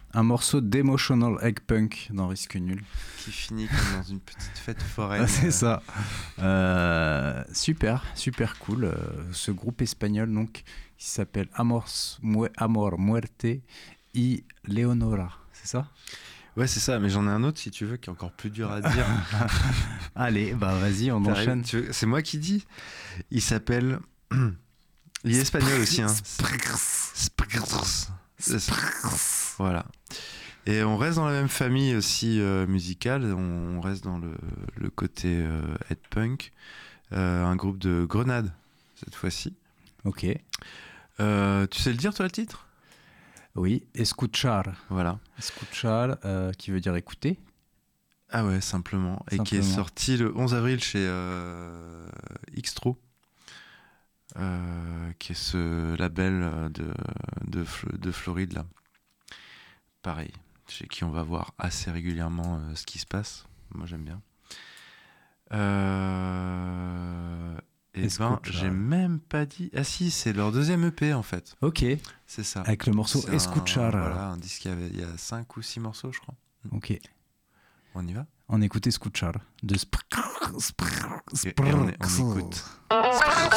Un morceau d'Emotional Egg Punk dans Risque Nul. Qui finit comme dans une petite fête foraine. C'est ça. Super cool. Ce groupe espagnol donc, qui s'appelle Amor Muerte y Leonora, c'est ça? Ouais, c'est ça, mais j'en ai un autre si tu veux qui est encore plus dur à dire. Allez, bah vas-y, on enchaîne. C'est moi qui dis. Il s'appelle... Il est espagnol aussi. Hein. Voilà. Et on reste dans la même famille aussi musicale. On reste dans le côté head punk. Un groupe de Grenade, cette fois-ci. Ok. Tu sais le dire, toi, le titre? Oui, escuchar. Voilà. Escuchar, qui veut dire écouter. Ah ouais, simplement. Et qui est sorti le 11 avril chez Xtro. Qui est ce label de Floride, là. Pareil. Chez qui on va voir assez régulièrement ce qui se passe. Moi, j'aime bien. Et j'ai même pas dit... Ah si, c'est leur deuxième EP, en fait. Ok. C'est ça. Avec le morceau Escuchar. Voilà, un disque, il y a 5 ou 6 morceaux, je crois. Ok. On y va? On écoute Escuchar. De et on écoute.